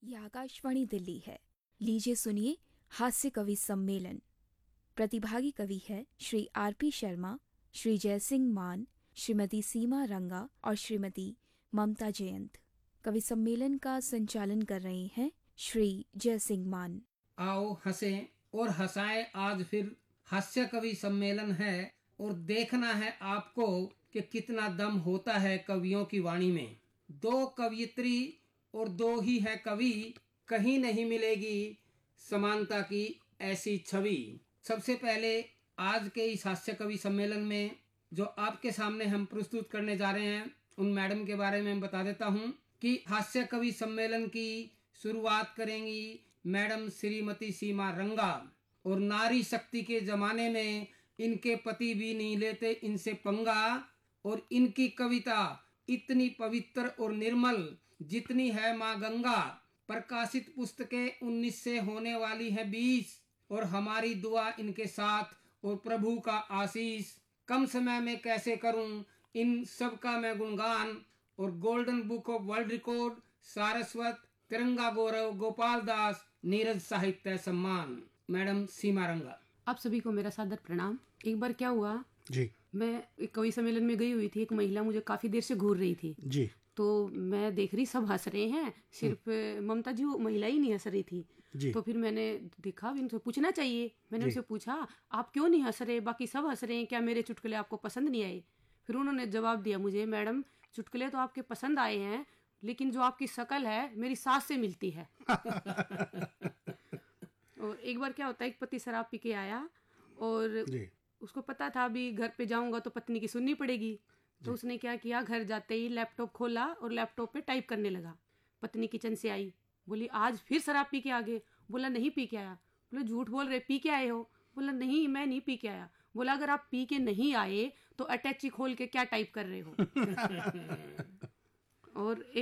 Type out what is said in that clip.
ये आकाशवाणी दिल्ली है। लीजिए सुनिए हास्य कवि सम्मेलन। प्रतिभागी कवि है श्री आर.पी. शर्मा, श्री जयसिंह मान, श्रीमती सीमा रंगा और श्रीमती ममता जयंत। कवि सम्मेलन का संचालन कर रहे हैं श्री जयसिंह मान। आओ हंसें और हंसाएं, आज फिर हास्य कवि सम्मेलन है और देखना है आपको कि कितना दम होता है कवियों की वाणी में। दो कवयित्री और दो ही है कवि, कहीं नहीं मिलेगी समानता की ऐसी छवि। सबसे पहले आज के इस हास्य कवि सम्मेलन में जो आपके सामने हम प्रस्तुत करने जा रहे हैं उन मैडम के बारे में बता देता हूं कि हास्य कवि सम्मेलन की शुरुआत करेंगी मैडम श्रीमती सीमा रंगा। और नारी शक्ति के जमाने में इनके पति भी नहीं लेते इनसे पंगा, और इनकी कविता इतनी पवित्र और निर्मल जितनी है माँ गंगा। प्रकाशित पुस्तकें 19 से होने वाली है 20, और हमारी दुआ इनके साथ और प्रभु का आशीष। कम समय में कैसे करूं इन सब का मैं गुणगान, और golden book of world record, Saraswat, तिरंगा गौरव, गोपाल दास, नीरज साहित्य सम्मान। मैडम सीमा रंगा। आप सभी को मेरा सादर प्रणाम। एक बार क्या हुआ जी, मैं एक कवि सम्मेलन में गई हुई थी। एक महिला मुझे काफी देर से घूर रही थी जी, तो मैं देख रही सब हंस रहे हैं, सिर्फ ममता जी वो महिला ही नहीं हंस रही थी जी। तो फिर मैंने देखा इनसे पूछना चाहिए। मैंने उनसे पूछा आप क्यों नहीं हंस रहे, बाकी सब हंस रहे हैं, क्या मेरे चुटकुले आपको पसंद नहीं आए? फिर उन्होंने जवाब दिया मुझे, मैडम चुटकुले तो आपके पसंद आए हैं लेकिन जो आपकी शक्ल है मेरी सास से मिलती है। और एक बार क्या होता है, एक पति शराब पी के आया और जी। उसको पता था अभी घर पे जाऊंगा तो पत्नी की सुननी पड़ेगी, तो उसने क्या किया, घर जाते ही लैपटॉप खोला और लैपटॉप पे टाइप करने लगा। पत्नी किचन से आई, बोली आज फिर शराब पी के आ गए? बोला नहीं पी के आया। बोले झूठ बोल रहे, पी के आए हो? बोला नहीं मैं नहीं पी के आया। बोला अगर आप पी के नहीं आए तो अटैची खोल के क्या टाइप कर रहे हो? और